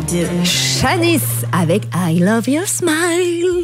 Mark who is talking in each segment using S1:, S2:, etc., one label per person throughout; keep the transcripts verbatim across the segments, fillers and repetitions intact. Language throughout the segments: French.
S1: de Shanice avec I Love Your Smile.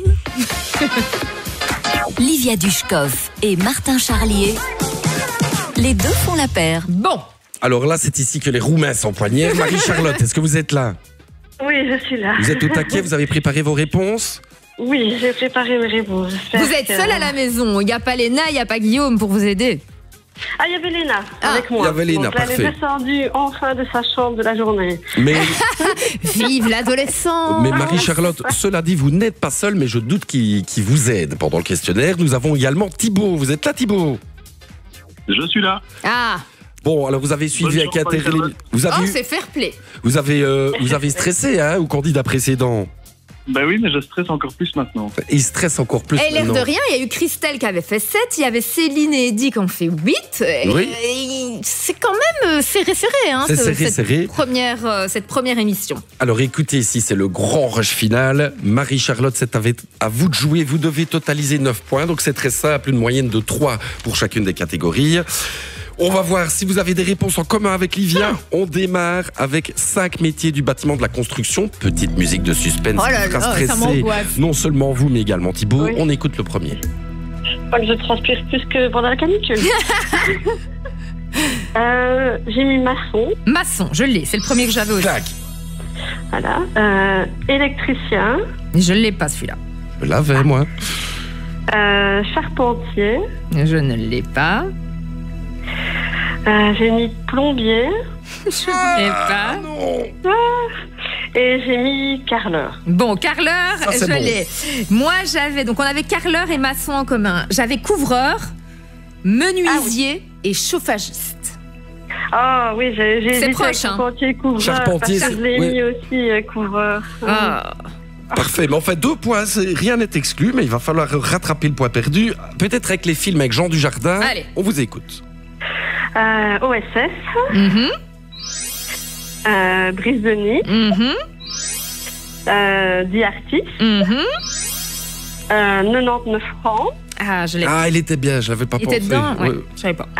S2: Livia Dushkov et Martin Charlier, les deux font la paire.
S1: Bon.
S3: Alors là, c'est ici que les Roumains s'empoignèrent. Marie-Charlotte, est-ce que vous êtes là?
S4: Oui, je suis là.
S3: Vous êtes au taquet, vous avez préparé vos réponses?
S4: Oui, j'ai préparé mes réponses. J'espère
S1: Vous êtes
S4: que-
S1: seul à la maison. Il n'y a pas Léna, il n'y a pas Guillaume pour vous aider.
S4: Ah, il y avait Léna
S1: Ah,
S4: avec moi.
S3: il y avait Léna,
S4: Donc, elle
S3: parfait.
S4: est descendue enfin de sa chambre de la journée.
S3: Mais,
S1: Vive l'adolescent.
S3: mais Marie-Charlotte, cela dit, vous n'êtes pas seule, mais je doute qu'il qu'il vous aide pendant le questionnaire. Nous avons également Thibaut. Vous êtes là, Thibaut?
S5: Je suis là.
S1: Ah,
S3: Bon, alors vous avez suivi
S5: Bonne
S3: avec
S5: chance,
S3: intérêt. les-
S5: Marie-Charlotte.
S3: Vous
S1: oh,
S3: avez, eu-
S1: c'est fair play.
S3: vous avez, euh, vous avez stressé, hein, au candidat précédent.
S5: Bah oui, mais je stresse encore plus maintenant.
S3: Il stresse encore plus.
S1: Et l'air de
S3: maintenant.
S1: rien, il y a eu Christelle qui avait fait sept, il y avait Céline et Eddie qui ont fait huit. Et-
S3: Oui.
S1: et c'est quand même euh, serré, serré. Hein,
S3: C'est
S1: ce-
S3: serré,
S1: cette,
S3: serré.
S1: Première, euh, cette première émission.
S3: Alors écoutez, ici c'est le grand rush final. Marie-Charlotte, c'est avec- à vous de jouer. Vous devez totaliser neuf points. Donc c'est très simple, une moyenne de trois pour chacune des catégories. On va voir si vous avez des réponses en commun avec Livia. On démarre avec cinq métiers du bâtiment de la construction. Petite musique de suspense
S1: Oh là
S3: qui fera
S1: là, ça
S3: stresser
S1: m'angoisse.
S3: non seulement vous, mais également Thibaut.
S4: Oui.
S3: On écoute le premier.
S4: Pas que je transpire plus que pendant la canicule. euh, j'ai mis maçon,
S1: Maçon, je l'ai, c'est le premier que j'avais aussi.
S3: Clac.
S4: voilà. Euh, électricien,
S1: Je ne l'ai pas celui-là.
S3: Je l'avais, moi.
S4: euh, charpentier,
S1: Je ne l'ai pas.
S4: euh, j'ai mis plombier
S1: Je ne l'ai pas.
S3: Non.
S4: et j'ai mis carreleur.
S1: Bon, carreleur,
S3: Ça, c'est
S1: je
S3: bon.
S1: l'ai. Moi, j'avais. Donc, on avait carreleur et maçon en commun. J'avais couvreur, menuisier et chauffagiste.
S4: Ah oui, j'ai j'ai
S1: C'est
S4: hésité
S1: proche,
S4: avec
S1: hein.
S4: charpentier, couvreur,
S3: Charpentier,
S4: parce que
S3: c'est-
S4: je l'ai
S3: oui.
S4: mis aussi euh, couvreur.
S1: Ah.
S3: Parfait, mais en fait deux points, c'est- rien n'est exclu, mais il va falloir rattraper le point perdu. Peut-être avec les films avec Jean Dujardin.
S1: Allez.
S3: On vous écoute.
S4: Euh, O S S,
S1: Mhm,
S4: euh, Brise de Nuit,
S1: mhm,
S4: euh, The Artist,
S1: mhm.
S4: euh, quatre-vingt-dix-neuf francs.
S1: Ah, je l'ai.
S3: Ah, il était bien, je l'avais pas
S1: Il
S3: pensé.
S1: était dedans? Ouais,
S3: Ouais.
S1: je savais pas.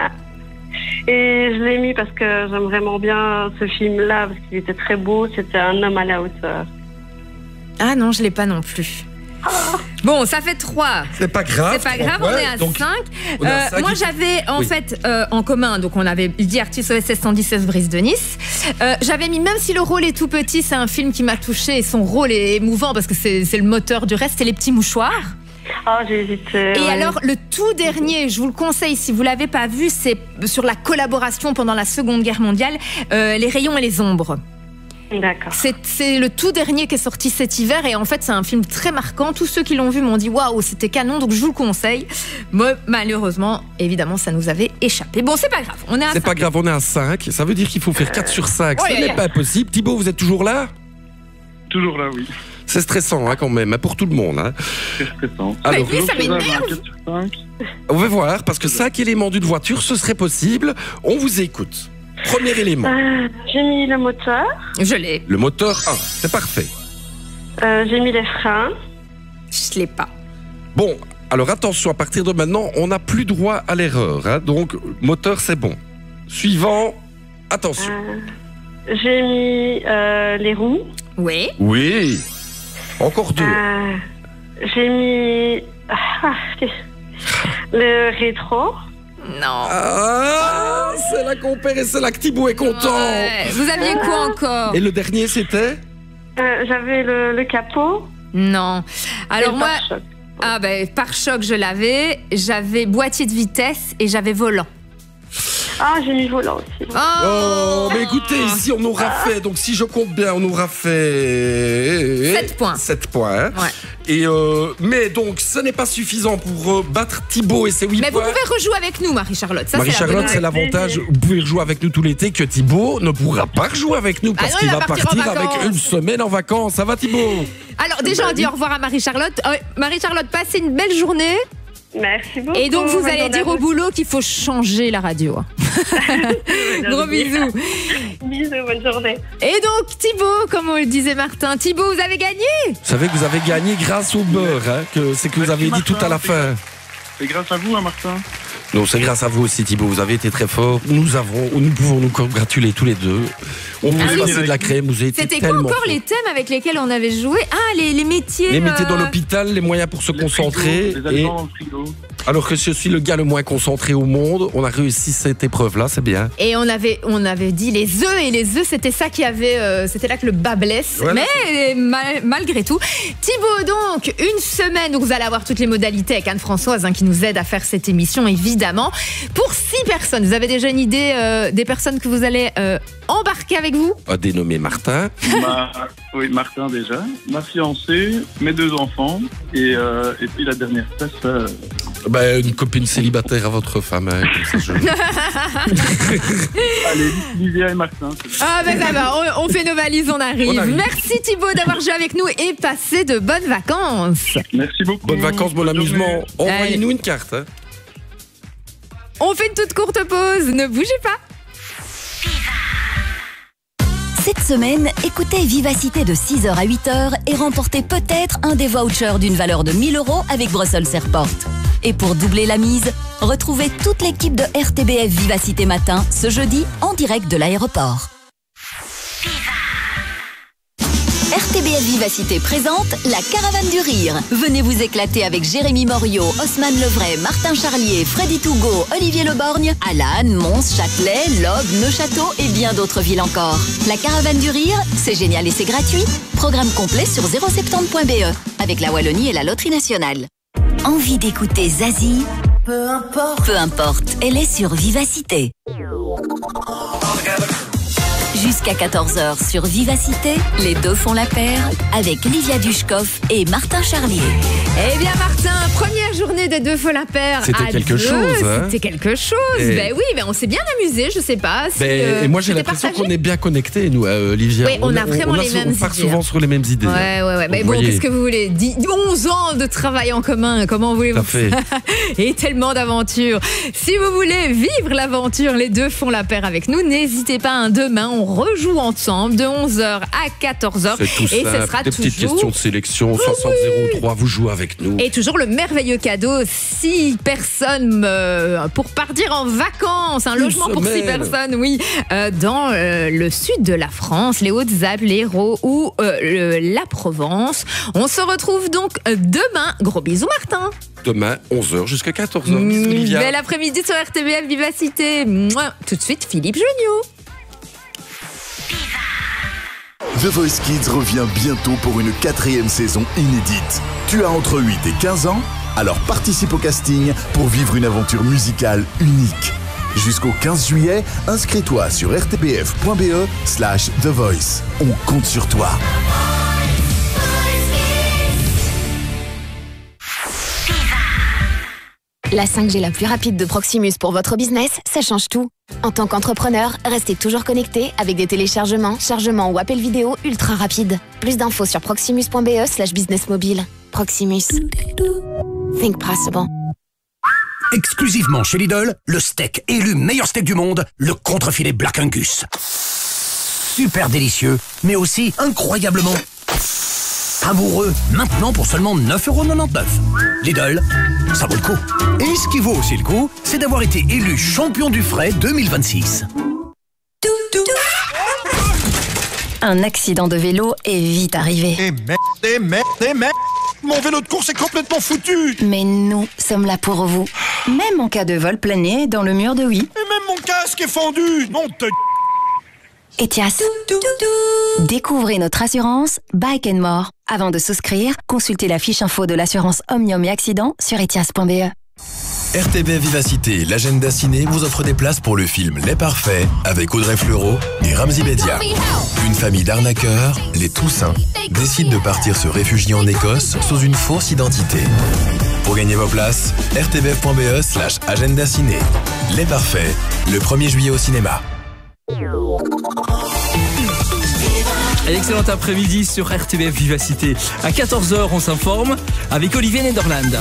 S4: Et je l'ai mis parce que j'aime vraiment bien ce film-là, parce qu'il était très beau, c'était Un homme à la hauteur.
S1: Ah non, je l'ai pas non plus. Bon, ça fait trois.
S3: C'est pas grave.
S1: C'est pas grave,
S3: trois
S1: on est
S3: points.
S1: à
S3: Donc,
S1: cinq.
S3: on est à
S1: Euh,
S3: cinq,
S1: moi,
S3: il faut-
S1: j'avais en
S3: Oui.
S1: fait euh, en commun, donc on avait dit Artiste O S S cent dix-sept Brise de Nice. Euh, j'avais mis, même si le rôle est tout petit, c'est un film qui m'a touché et son rôle est émouvant parce que c'est c'est le moteur du reste, c'est Les Petits Mouchoirs.
S4: Ah, j'ai hésité.
S1: Et
S4: ouais.
S1: alors, le tout dernier, je vous le conseille, si vous l'avez pas vu, c'est sur la collaboration pendant la Seconde Guerre mondiale, euh, Les Rayons et les Ombres.
S4: D'accord.
S1: C'est c'est le tout dernier qui est sorti cet hiver et en fait c'est un film très marquant. Tous ceux qui l'ont vu m'ont dit waouh, c'était canon, donc je vous le conseille. Moi malheureusement, évidemment, ça nous avait échappé. Bon, c'est pas grave, on est à
S3: C'est pas
S1: cinq.
S3: grave, on est à cinq. Ça veut dire qu'il faut faire quatre sur cinq.
S1: oh,
S3: Ce
S1: y a-
S3: n'est pas possible. Thibaut, vous êtes toujours là?
S5: Toujours là, oui.
S3: C'est stressant hein, quand même, hein, pour tout le monde. Hein.
S5: Très stressant.
S3: Alors,
S1: oui, ça
S5: Toujours
S1: m'énerve.
S5: faisable, un quatre sur cinq.
S3: on va voir, parce que cinq éléments d'une voiture, ce serait possible. On vous écoute. Premier élément,
S4: Euh, j'ai mis le moteur,
S1: Je l'ai,
S3: le moteur un. C'est parfait.
S4: euh, j'ai mis les freins,
S1: je l'ai pas.
S3: Bon, alors attention, à partir de maintenant, on n'a plus droit à l'erreur. Hein, donc, moteur, c'est bon. Suivant, attention.
S4: euh, j'ai mis euh, les roues,
S1: Oui.
S3: Oui. Encore deux.
S4: euh, j'ai mis ah, le rétro,
S1: Non.
S3: Ah, c'est là qu'on perd et c'est là que Thibaut est content.
S1: Ouais. Vous aviez quoi encore?
S3: Et le dernier, c'était
S4: euh, j'avais le, le capot.
S1: Non. Alors
S4: et le
S1: moi,
S4: pare-choc.
S1: ah ben pare-choc je l'avais, j'avais boîtier de vitesse et j'avais volant.
S4: Ah, j'ai mis volant aussi.
S3: Oh, mais écoutez, ici on aura fait, donc si je compte bien, on aura fait
S1: Sept points.
S3: sept points.
S1: Ouais.
S3: Et euh, mais donc, ce n'est pas suffisant pour euh, battre Thibaut et ses huit
S1: Mais vous
S3: points.
S1: pouvez rejouer avec nous, Marie-Charlotte. Ça, c'est la bonne
S3: Marie-Charlotte,
S1: nouvelle.
S3: c'est l'avantage, vous pouvez rejouer avec nous tout l'été, que Thibaut ne pourra pas rejouer avec nous parce
S1: Ah non,
S3: qu'il
S1: il
S3: va
S1: va partir
S3: partir
S1: en
S3: avec
S1: vacances.
S3: une semaine en vacances. Ça va Thibaut?
S1: Alors déjà, on dit au revoir à Marie-Charlotte. Euh, Marie-Charlotte, passez une belle journée.
S4: Merci beaucoup.
S1: Et donc, vous
S4: Bonne
S1: allez
S4: journée à
S1: dire au
S4: vous.
S1: boulot qu'il faut changer la radio. Gros bisous.
S4: Bisous, bonne journée.
S1: Et donc, Thibaut, comme on le disait Martin, Thibaut, vous avez gagné.
S3: Vous savez que vous avez gagné grâce au beurre, hein, que c'est que vous
S5: Merci,
S3: avez dit
S5: Martin.
S3: tout à la fin.
S5: Et grâce à vous, hein, Martin.
S3: Non, c'est grâce à vous aussi, Thibaut. Vous avez été très fort. Nous avons, nous pouvons nous congratuler tous les deux. On vous
S1: Ah oui,
S3: passer de la crème. Vous avez été
S1: C'était quoi
S3: tellement
S1: encore
S3: fort.
S1: les thèmes avec lesquels on avait joué? Ah, les, les métiers.
S3: Les métiers
S1: euh,
S3: dans l'hôpital, les moyens pour se
S5: Les
S3: concentrer.
S5: frigos, les
S3: Et
S5: aliments dans le frigo.
S3: alors que je suis le gars le moins concentré au monde, on a réussi cette épreuve-là, c'est bien.
S1: Et on avait, on avait dit les œufs, et les œufs, c'était ça qui avait, euh, c'était là que le bas blesse.
S3: Voilà.
S1: Mais mal- malgré tout, Thibaut, donc, une semaine où vous allez avoir toutes les modalités avec Anne-Françoise hein, qui nous aide à faire cette émission, évidemment. Pour six personnes, vous avez déjà une idée euh, des personnes que vous allez euh, embarquer avec vous?
S3: A dénommé Martin.
S5: Ma- oui, Martin déjà. Ma fiancée, mes deux enfants. Et, euh, et puis la dernière place, euh,
S3: Ben, une copine célibataire à votre femme. Hein, comme ça, je-
S5: allez, Livia et Martin. c'est bon.
S1: Ah ben ça va, on, on fait nos valises, on arrive.
S3: On arrive.
S1: Merci Thibaut d'avoir joué avec nous et passé de bonnes vacances.
S5: Merci beaucoup.
S3: Bonnes vacances, bon
S5: Bonne
S3: amusement.
S5: journée.
S3: Envoyez-nous une carte. Hein.
S1: On fait une toute courte pause, ne bougez pas.
S2: Cette semaine, écoutez Vivacité de six heures à huit heures et remportez peut-être un des vouchers d'une valeur de mille euros avec Brussels Airport. Et pour doubler la mise, retrouvez toute l'équipe de R T B F Vivacité Matin ce jeudi en direct de l'aéroport. R T B F Vivacité présente la Caravane du Rire. Venez vous éclater avec Jérémy Morio, Haussmann Levray, Martin Charlier, Freddy Tougo, Olivier Leborgne, Alan, Mons, Châtelet, Logue, Neuchâteau et bien d'autres villes encore. La Caravane du Rire, c'est génial et c'est gratuit. Programme complet sur zéro soixante point b e avec la Wallonie et la Loterie Nationale. Envie d'écouter Zazie? Peu importe. Peu importe, elle est sur Vivacité. Jusqu'à quatorze heures sur Vivacité, les deux font la paire avec Livia Dushkov et Martin Charlier.
S1: Eh bien Martin, première journée des deux feux la paire.
S3: C'était
S1: à
S3: quelque
S1: deux,
S3: chose, hein.
S1: C'était quelque chose.
S3: Et-
S1: Ben oui, ben on s'est bien amusé, je sais pas. Si,
S3: Ben,
S1: euh,
S3: et moi, j'ai
S1: c'était
S3: l'impression
S1: partagé.
S3: qu'on est bien connectés, nous, euh, Olivia.
S1: Oui, on a vraiment les
S3: sou-
S1: mêmes
S3: On part
S1: idées,
S3: souvent
S1: hein.
S3: sur les mêmes idées.
S1: Ouais,
S3: hein.
S1: ouais, ouais. Mais
S3: Vous
S1: bon,
S3: voyez.
S1: qu'est-ce que vous voulez? Dix- onze ans de travail en commun, comment voulez-vous
S3: Tout à fait.
S1: Et tellement d'aventures. Si vous voulez vivre l'aventure, les deux font la paire avec nous. N'hésitez pas, hein, demain, on rejoue ensemble de onze heures à quatorze heures.
S3: C'est tout
S1: Et
S3: simple.
S1: ce sera
S3: Des petites
S1: toujours...
S3: questions de sélection. soixante zéro trois, vous jouez avec nous.
S1: Et toujours le merveilleux cadeau, six personnes euh, pour partir en vacances, un
S3: Une
S1: logement pour six
S3: semaine.
S1: personnes, oui, euh, dans euh, le sud de la France, les Hautes-Alpes, l'Hérault ou euh, le- la Provence. On se retrouve donc euh, demain. Gros bisous Martin.
S3: Demain, onze heures jusqu'à quatorze heures. Bisous,
S1: Mmh,
S3: Olivia.
S1: bel après-midi sur R T B F Vivacité. Mouah. Tout de suite, Philippe Geniot.
S6: The Voice Kids revient bientôt pour une quatrième saison inédite. Tu as entre huit et quinze ans? Alors participe au casting pour vivre une aventure musicale unique. Jusqu'au quinze juillet, inscris-toi sur r t b f point b e slash The Voice. On compte sur toi.
S7: La cinq G la plus rapide de Proximus pour votre business, ça change tout. En tant qu'entrepreneur, restez toujours connecté avec des téléchargements, chargements ou appels vidéo ultra rapides. Plus d'infos sur proximus point b e slash business mobile. Proximus. Think possible.
S8: Exclusivement chez Lidl, le steak élu meilleur steak du monde, le contrefilet Black Angus. Super délicieux, mais aussi incroyablement savoureux. Maintenant pour seulement neuf euros quatre-vingt-dix-neuf. Lidl, ça vaut le coup. Et ce qui vaut aussi le coup, c'est d'avoir été élu champion du frais deux mille vingt-six.
S2: Un accident de vélo est vite arrivé.
S9: Et merde, et merde, et merde. Mon vélo de course est complètement foutu.
S2: Mais nous sommes là pour vous. Même en cas de vol plané dans le mur de oui.
S9: Et même mon casque est fendu. Non, te...
S2: Etias. Découvrez notre assurance Bike and More. Avant de souscrire, consultez la fiche info de l'assurance Omnium et Accident sur etias point b e.
S10: R T B Vivacité, l'agenda ciné vous offre des places pour le film Les Parfaits avec Audrey Fleurot et Ramzi Bedia. Une famille d'arnaqueurs, les Toussaint, décide de partir se réfugier en Écosse sous une fausse identité. Pour gagner vos places, r t b f point b e slash agenda ciné. Les Parfaits, le premier juillet au cinéma.
S11: Excellent après-midi sur R T B F Vivacité. À quatorze heures, on s'informe avec Olivier Nederland.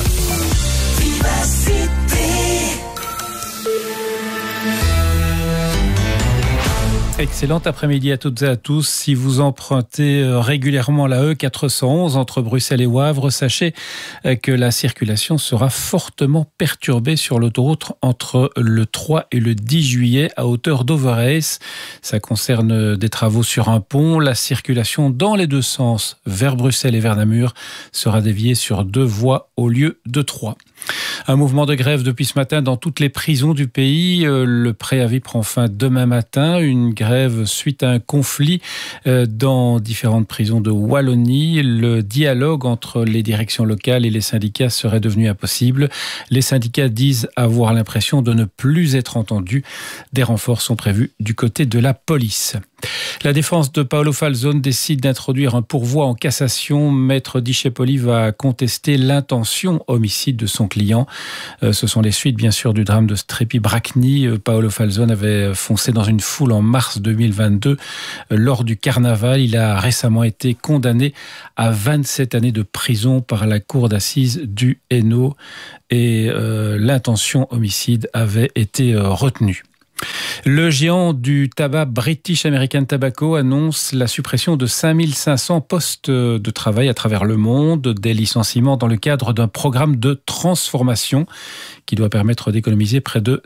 S12: Excellent après-midi à toutes et à tous. Si vous empruntez régulièrement la E quatre cent onze entre Bruxelles et Wavre, sachez que la circulation sera fortement perturbée sur l'autoroute entre le trois et le dix juillet à hauteur d'Overhees. Ça concerne des travaux sur un pont. La circulation dans les deux sens, vers Bruxelles et vers Namur, sera déviée sur deux voies au lieu de trois. Un mouvement de grève depuis ce matin dans toutes les prisons du pays. Le préavis prend fin demain matin. Une grève suite à un conflit dans différentes prisons de Wallonie. Le dialogue entre les directions locales et les syndicats serait devenu impossible. Les syndicats disent avoir l'impression de ne plus être entendus. Des renforts sont prévus du côté de la police. La défense de Paolo Falzone décide d'introduire un pourvoi en cassation. Maître Discepoli va contester l'intention homicide de son client. Ce sont les suites, bien sûr, du drame de Strepi-Bracni. Paolo Falzone avait foncé dans une foule en mars deux mille vingt-deux lors du carnaval. Il a récemment été condamné à vingt-sept années de prison par la cour d'assises du Hainaut et euh, l'intention homicide avait été euh, retenue. Le géant du tabac British American Tobacco annonce la suppression de cinq mille cinq cents postes de travail à travers le monde, des licenciements dans le cadre d'un programme de transformation qui doit permettre d'économiser près de